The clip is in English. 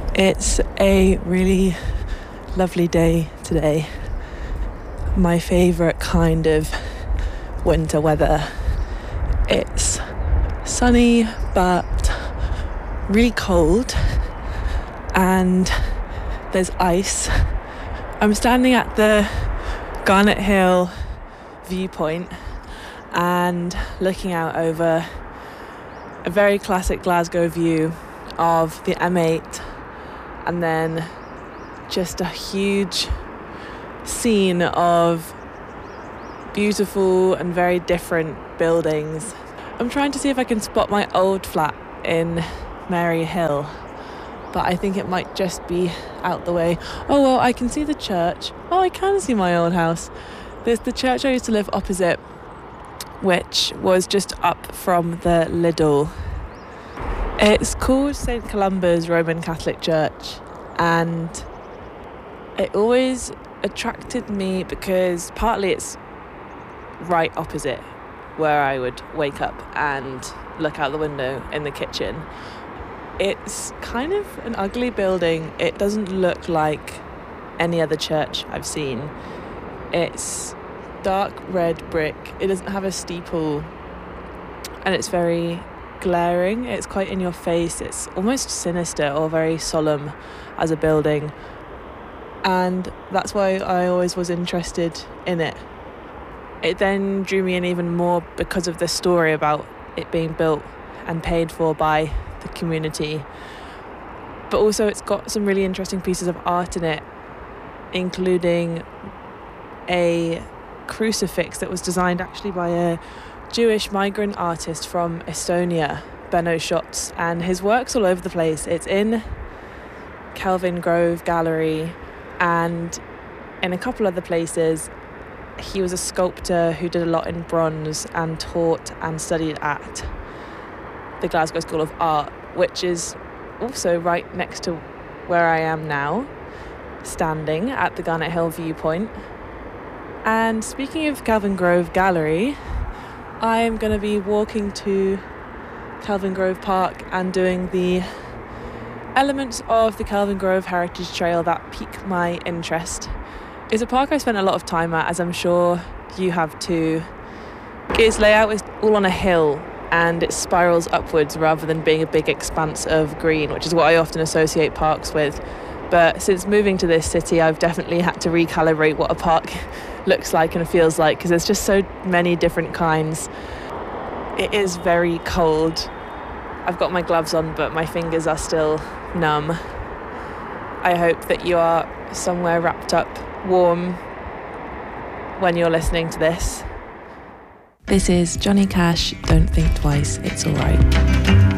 It's a really lovely day today. My favourite kind of winter weather. It's sunny but really cold and there's ice. I'm standing at the Garnet Hill viewpoint and looking out over a very classic Glasgow view of the M8 and then just a huge scene of beautiful and very different buildings. I'm trying to see if I can spot my old flat in Mary Hill, but I think it might just be out the way. Oh well, I can see the church. Oh, I can see my old house. There's the church I used to live opposite, which was just up from the Lidl. It's called St Columba's Roman Catholic Church, and it always attracted me because partly it's right opposite where I would wake up and look out the window in the kitchen. It's kind of an ugly building. It doesn't look like any other church I've seen. It's dark red brick. It doesn't have a steeple and it's very glaring. It's quite in your face. It's almost sinister or very solemn as a building, and that's why I always was interested in it. It then drew me in even more because of the story about it being built and paid for by the community, but also it's got some really interesting pieces of art in it, including a crucifix that was designed actually by a Jewish migrant artist from Estonia, Benno Schatz, and his work's all over the place. It's in Kelvingrove Gallery and in a couple other places. He was a sculptor who did a lot in bronze and taught and studied at the Glasgow School of Art, which is also right next to where I am now, standing at the Garnet Hill viewpoint. And speaking of Kelvingrove Gallery, I am going to be walking to Kelvingrove Park and doing the elements of the Kelvingrove Heritage Trail that pique my interest. It's a park I spent a lot of time at, as I'm sure you have too. Its layout is all on a hill and it spirals upwards rather than being a big expanse of green, which is what I often associate parks with. But since moving to this city, I've definitely had to recalibrate what a park looks like and feels like, because there's just so many different kinds. It is very cold. I've got my gloves on, but my fingers are still numb. I hope that you are somewhere wrapped up warm when you're listening to this. This is Johnny Cash, Don't Think Twice, It's Alright.